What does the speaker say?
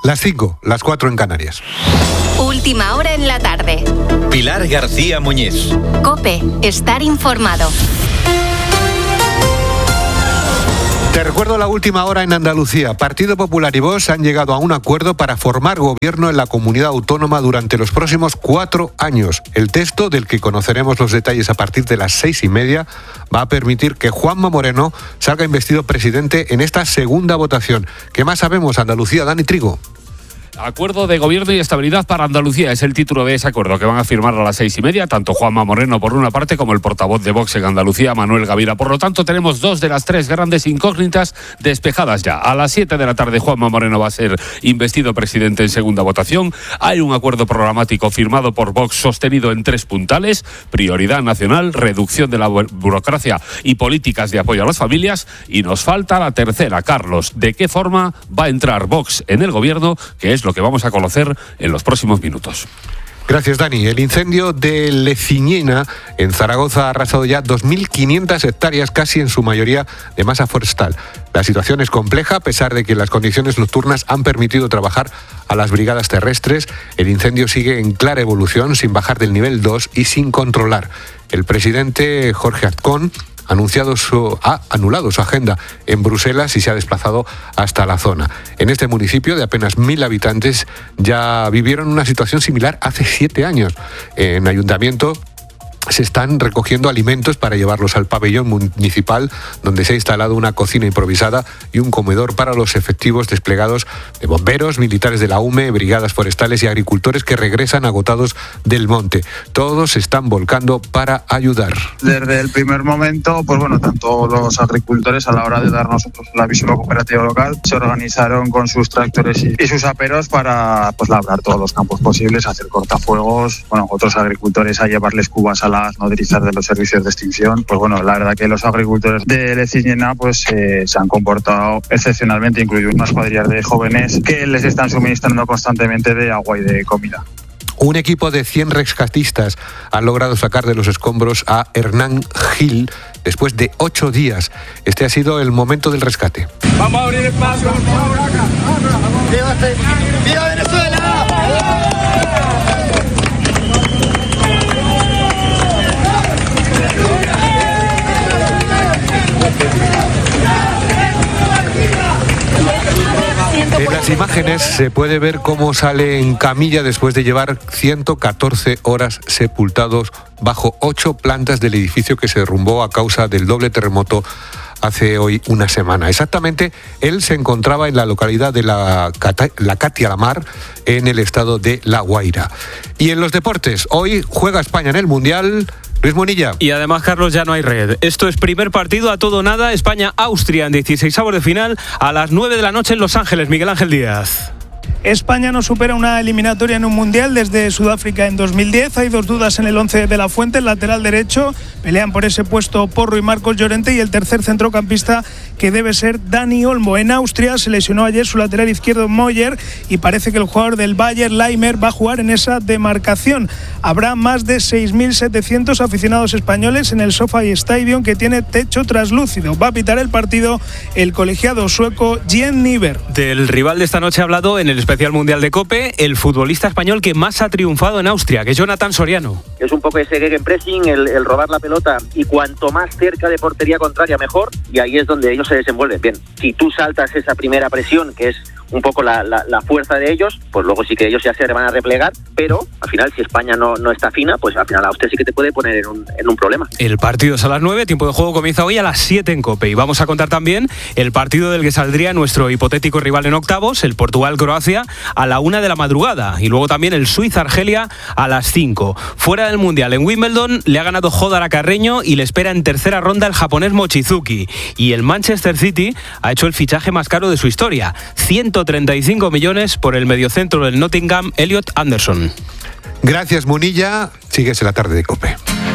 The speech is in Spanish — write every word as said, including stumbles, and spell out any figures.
Las cinco, las cuatro en Canarias. Última hora en la tarde. Pilar García Muñiz. COPE, estar informado. Te recuerdo la última hora en Andalucía. Partido Popular y Vox han llegado a un acuerdo para formar gobierno en la comunidad autónoma durante los próximos cuatro años. El texto, del que conoceremos los detalles a partir de las seis y media, va a permitir que Juanma Moreno salga investido presidente en esta segunda votación. ¿Qué más sabemos, Andalucía? Dani Trigo. Acuerdo de Gobierno y Estabilidad para Andalucía es el título de ese acuerdo que van a firmar a las seis y media, tanto Juanma Moreno por una parte como el portavoz de Vox en Andalucía, Manuel Gavira. Por lo tanto, tenemos dos de las tres grandes incógnitas despejadas ya. A las siete de la tarde Juanma Moreno va a ser investido presidente en segunda votación. Hay un acuerdo programático firmado por Vox sostenido en tres puntales: prioridad nacional, reducción de la burocracia y políticas de apoyo a las familias. Y nos falta la tercera, Carlos. ¿De qué forma va a entrar Vox en el Gobierno? Que es lo que vamos a conocer en los próximos minutos. Gracias, Dani. El incendio de Leciñena en Zaragoza ha arrasado ya dos mil quinientas hectáreas, casi en su mayoría de masa forestal. La situación es compleja, a pesar de que las condiciones nocturnas han permitido trabajar a las brigadas terrestres. El incendio sigue en clara evolución, sin bajar del nivel dos y sin controlar. El presidente Jorge Azcón anunciado su, ha anulado su agenda en Bruselas y se ha desplazado hasta la zona. En este municipio de apenas mil habitantes ya vivieron una situación similar hace siete años. En ayuntamiento se están recogiendo alimentos para llevarlos al pabellón municipal, donde se ha instalado una cocina improvisada y un comedor para los efectivos desplegados de bomberos, militares de la U M E, brigadas forestales y agricultores que regresan agotados del monte. Todos se están volcando para ayudar. Desde el primer momento, pues bueno, tanto los agricultores, a la hora de dar nosotros la visión cooperativa local, se organizaron con sus tractores y, y sus aperos para pues labrar todos los campos posibles, hacer cortafuegos, bueno, otros agricultores a llevarles cubas a las nodrizas de los servicios de extinción. Pues bueno, la verdad que los agricultores de Leciñena pues eh, se han comportado excepcionalmente, incluido unas cuadrillas de jóvenes que les están suministrando constantemente de agua y de comida. Un equipo de cien rescatistas han logrado sacar de los escombros a Hernán Gil después de ocho días. Este ha sido el momento del rescate. Vamos a abrir espacio. ¡Viva Venezuela! En las imágenes se puede ver cómo sale en camilla después de llevar ciento catorce horas sepultados bajo ocho plantas del edificio que se derrumbó a causa del doble terremoto hace hoy una semana. Exactamente, él se encontraba en la localidad de la, Cata, la Catia la Mar, en el estado de La Guaira. Y en los deportes, hoy juega España en el Mundial. Luis Monilla. Y además, Carlos, ya no hay red. Esto es primer partido a todo nada. España-Austria en dieciseisavos de final a las nueve de la noche en Los Ángeles. Miguel Ángel Díaz. España no supera una eliminatoria en un mundial desde Sudáfrica en dos mil diez. Hay dos dudas en el once de la Fuente, el lateral derecho. Pelean por ese puesto Porro y Marcos Llorente, y el tercer centrocampista, que debe ser Dani Olmo. En Austria se lesionó ayer su lateral izquierdo Moyer y parece que el jugador del Bayern, Leimer, va a jugar en esa demarcación. Habrá más de seis mil setecientos aficionados españoles en el SoFi Stadium, que tiene techo traslúcido. Va a pitar el partido el colegiado sueco Jen Niver. Del rival de esta noche ha hablado en el especial mundial de COPE el futbolista español que más ha triunfado en Austria, que es Jonathan Soriano. Es un poco ese gegenpressing, el, el robar la pelota, y cuanto más cerca de portería contraria mejor, y ahí es donde ellos se desenvuelven bien. Si tú saltas esa primera presión, que es un poco la, la, la fuerza de ellos, pues luego sí que ellos ya se van a replegar, pero al final, si España no, no está fina, pues al final Austria sí que te puede poner en un, en un problema. El partido es a las nueve, tiempo de juego comienza hoy a las siete en COPE, y vamos a contar también el partido del que saldría nuestro hipotético rival en octavos, el Portugal-Croacia, a la una de la madrugada, y luego también el Suiza-Argelia a las cinco. Fuera del Mundial, en Wimbledon le ha ganado Jodar a Carreño y le espera en tercera ronda el japonés Mochizuki, y el Manchester City ha hecho el fichaje más caro de su historia, ciento treinta y cinco millones por el mediocentro del Nottingham, Elliot Anderson. Gracias, Monilla. Sigues en la tarde de COPE.